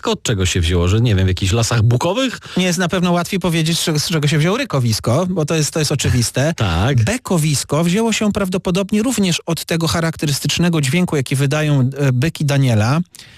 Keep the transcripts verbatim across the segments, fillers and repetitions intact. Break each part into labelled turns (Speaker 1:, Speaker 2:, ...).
Speaker 1: Rykowisko od czego się wzięło? Że nie wiem, w jakichś lasach bukowych?
Speaker 2: Nie jest na pewno łatwiej powiedzieć, z czego się wzięło rykowisko, bo to jest, to jest oczywiste.
Speaker 1: Tak.
Speaker 2: Bekowisko wzięło się prawdopodobnie również od tego charakterystycznego dźwięku, jaki wydają byki Daniela.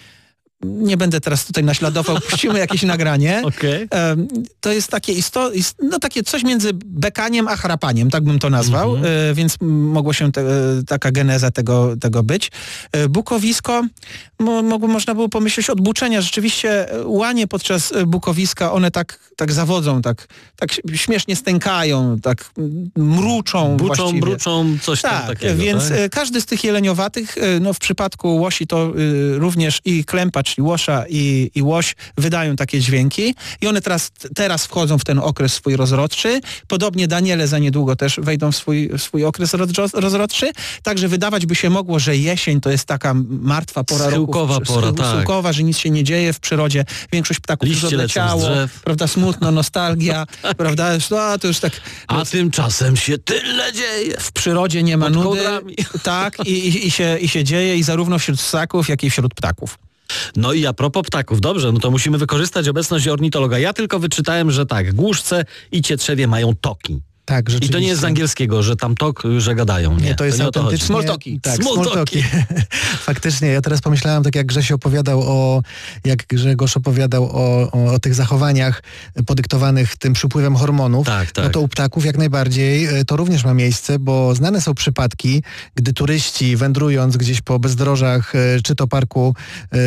Speaker 2: Nie będę teraz tutaj naśladował, puścimy jakieś nagranie.
Speaker 1: Okay.
Speaker 2: To jest takie, isto, no takie coś między bekaniem a chrapaniem, tak bym to nazwał, mm-hmm. więc mogło się te, taka geneza tego, tego być. Bukowisko, mo, mogło, można było pomyśleć od buczenia. Rzeczywiście łanie podczas bukowiska, one tak, tak zawodzą, tak, tak śmiesznie stękają, tak mruczą
Speaker 1: Buczą,
Speaker 2: właściwie.
Speaker 1: bruczą, coś
Speaker 2: tak,
Speaker 1: tam takiego.
Speaker 2: Więc
Speaker 1: tak?
Speaker 2: każdy z tych jeleniowatych, no w przypadku łosi to również i klępacz, i łosza, i, i łoś wydają takie dźwięki i one teraz, teraz wchodzą w ten okres swój rozrodczy. Podobnie daniele za niedługo też wejdą w swój, w swój okres rozrodczy. Także wydawać by się mogło, że jesień to jest taka martwa pora
Speaker 1: Schyłkowa
Speaker 2: roku.
Speaker 1: pora, tak.
Speaker 2: Schyłkowa, że nic się nie dzieje w przyrodzie. Większość ptaków już odleciało. Prawda, smutno, nostalgia, prawda, no, to już tak...
Speaker 1: A jest... tymczasem się tyle dzieje.
Speaker 2: W przyrodzie nie ma nudy. Tak, i, i, i, się, i się dzieje i zarówno wśród ssaków, jak i wśród ptaków.
Speaker 1: No i a propos ptaków, dobrze, no to musimy wykorzystać obecność ornitologa. Ja tylko wyczytałem, że tak, głuszce i cietrzewie mają toki.
Speaker 2: Tak, rzeczywiście.
Speaker 1: I to nie jest z angielskiego, że tam tok, że gadają. Nie,
Speaker 2: nie to jest
Speaker 1: to
Speaker 2: autentycznie...
Speaker 1: Smoltoki.
Speaker 2: Tak,
Speaker 1: Smoltoki.
Speaker 2: Faktycznie, ja teraz pomyślałem, tak jak Grzesiu opowiadał o, jak Grzegorz opowiadał o, o, o tych zachowaniach podyktowanych tym przypływem hormonów,
Speaker 1: tak, tak.
Speaker 2: no to u ptaków jak najbardziej to również ma miejsce, bo znane są przypadki, gdy turyści wędrując gdzieś po bezdrożach, czy to parku,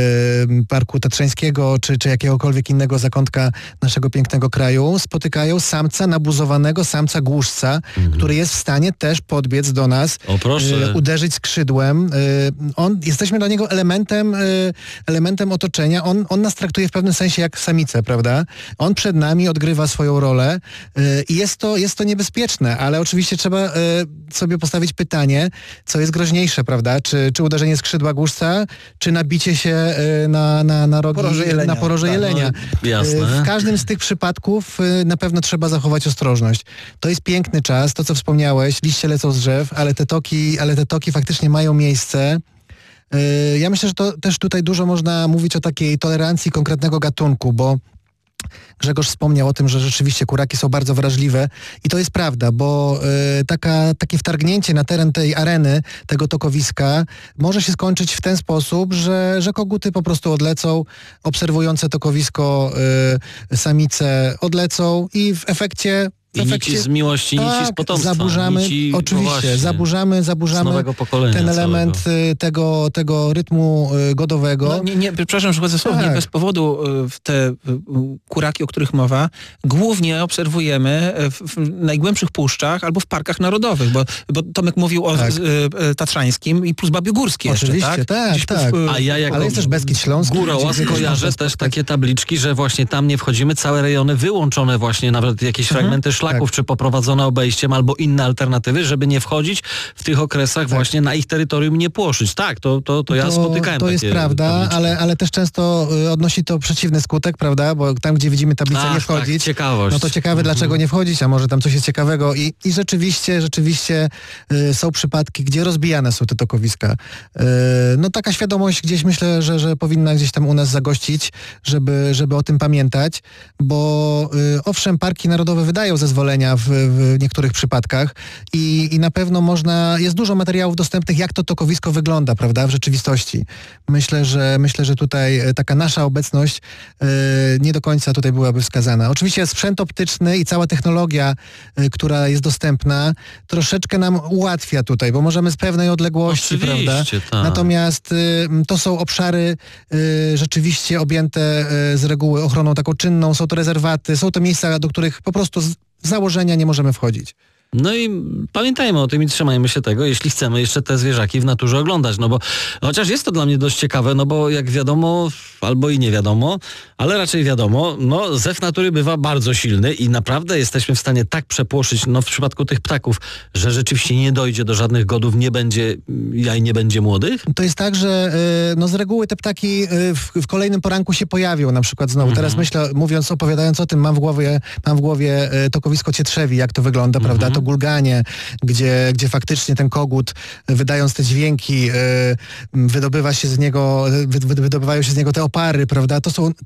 Speaker 2: parku tatrzańskiego, czy, czy jakiegokolwiek innego zakątka naszego pięknego kraju, spotykają samca nabuzowanego, samca głuszca, mhm. który jest w stanie też podbiec do nas,
Speaker 1: o, proszę.
Speaker 2: Y, uderzyć skrzydłem. Y, on, jesteśmy dla niego elementem, y, elementem otoczenia. On, on nas traktuje w pewnym sensie jak samicę, prawda? On przed nami odgrywa swoją rolę y, i jest to, jest to niebezpieczne, ale oczywiście trzeba y, sobie postawić pytanie, co jest groźniejsze, prawda? Czy, czy uderzenie skrzydła głuszca, czy nabicie się y, na, na, na rogi, poroże jelenia. Na poroże jelenia.
Speaker 1: No, jasne.
Speaker 2: Y, w każdym z tych przypadków y, na pewno trzeba zachować ostrożność. To jest piękny czas, to co wspomniałeś, liście lecą z drzew, ale te toki, ale te toki faktycznie mają miejsce. Yy, ja myślę, że to też tutaj dużo można mówić o takiej tolerancji konkretnego gatunku, bo Grzegorz wspomniał o tym, że rzeczywiście kuraki są bardzo wrażliwe i to jest prawda, bo y, taka, takie wtargnięcie na teren tej areny, tego tokowiska może się skończyć w ten sposób, że, że koguty po prostu odlecą, obserwujące tokowisko y, samice odlecą i w efekcie
Speaker 1: I efekcie, nici z miłości,
Speaker 2: tak,
Speaker 1: nici z potomstwa.
Speaker 2: Zaburzamy,
Speaker 1: nici,
Speaker 2: oczywiście,
Speaker 1: no
Speaker 2: zaburzamy, zaburzamy ten element tego, tego rytmu godowego. No, nie, nie, przepraszam, że chodzę słowo, tak. Nie bez powodu te kuraki, o których mowa, głównie obserwujemy w, w najgłębszych puszczach albo w parkach narodowych, bo, bo Tomek mówił o tak. tatrzańskim i plus Babiogórskie oczywiście,
Speaker 1: jeszcze, tak?
Speaker 2: tak, tak.
Speaker 1: W, A ja jako
Speaker 2: ale jest też Beskid Śląski.
Speaker 1: Górołaz kojarzę też takie tabliczki, że właśnie tam nie wchodzimy, całe rejony wyłączone właśnie, nawet jakieś mhm. fragmenty szlaków, tak. czy poprowadzone obejściem, albo inne alternatywy, żeby nie wchodzić w tych okresach tak. właśnie na ich terytorium, nie płoszyć. Tak, to, to, to ja to, spotykałem
Speaker 2: To
Speaker 1: takie
Speaker 2: jest prawda, ale, ale też często odnosi to przeciwny skutek, prawda, bo tam, gdzie widzimy tablicę Ach, nie wchodzić, tak,
Speaker 1: ciekawość.
Speaker 2: No to ciekawe, mhm. dlaczego nie wchodzić, a może tam coś jest ciekawego i, i rzeczywiście, rzeczywiście y, są przypadki, gdzie rozbijane są te tokowiska. Y, no taka świadomość gdzieś myślę, że, że powinna gdzieś tam u nas zagościć, żeby, żeby o tym pamiętać, bo y, owszem, parki narodowe wydają zezwolenia w, w niektórych przypadkach i, i na pewno można, jest dużo materiałów dostępnych, jak to tokowisko wygląda, prawda, w rzeczywistości. Myślę, że myślę, że tutaj taka nasza obecność y, nie do końca tutaj byłaby wskazana. Oczywiście sprzęt optyczny i cała technologia, y, która jest dostępna, troszeczkę nam ułatwia tutaj, bo możemy z pewnej odległości,
Speaker 1: Oczywiście,
Speaker 2: prawda?
Speaker 1: Tak.
Speaker 2: Natomiast y, to są obszary y, rzeczywiście objęte y, z reguły ochroną taką czynną, są to rezerwaty, są to miejsca, do których po prostu z założenia nie możemy wchodzić.
Speaker 1: No i pamiętajmy o tym i trzymajmy się tego, jeśli chcemy jeszcze te zwierzaki w naturze oglądać, no bo chociaż jest to dla mnie dość ciekawe, no bo jak wiadomo, albo i nie wiadomo, ale raczej wiadomo, no zew natury bywa bardzo silny i naprawdę jesteśmy w stanie tak przepłoszyć, no w przypadku tych ptaków, że rzeczywiście nie dojdzie do żadnych godów, nie będzie jaj, nie będzie młodych?
Speaker 2: To jest tak, że no z reguły te ptaki w, w kolejnym poranku się pojawią, na przykład znowu. Mhm. Teraz myślę, mówiąc, opowiadając o tym, mam w głowie, mam w głowie tokowisko cietrzewi, jak to wygląda, mhm. prawda? To gulganie, gdzie, gdzie faktycznie ten kogut, wydając te dźwięki, wydobywa się z niego, wydobywają się z niego te opary, prawda? To są